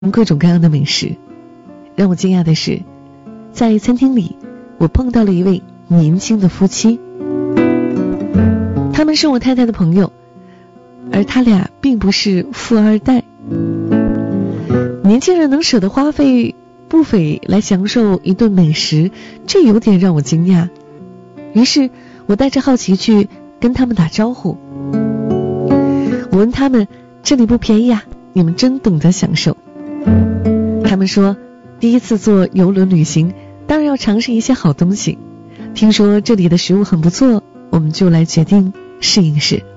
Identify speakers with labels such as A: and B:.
A: 各种各样的美食。让我惊讶的是，在餐厅里我碰到了一位年轻的夫妻，他们是我太太的朋友，而他俩并不是富二代。年轻人能舍得花费不菲来享受一顿美食，这有点让我惊讶。于是我带着好奇去跟他们打招呼，我问他们，这里不便宜啊，你们真懂得享受。他们说第一次坐邮轮旅行，当然要尝试一些好东西，听说这里的食物很不错，我们就来决定试一试。